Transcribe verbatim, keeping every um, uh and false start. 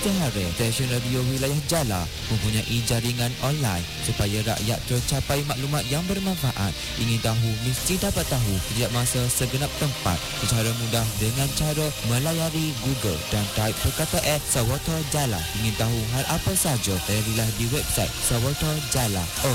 Isytihara stesen radio wilayah Jala mempunyai jaringan online supaya rakyat tercapai maklumat yang bermanfaat. Ingin tahu mesti dapat tahu setiap masa segenap tempat secara mudah dengan cara melayari Google dan type perkataan Sawata Jala. Ingin tahu hal apa saja, layarilah di website Sawata Jala.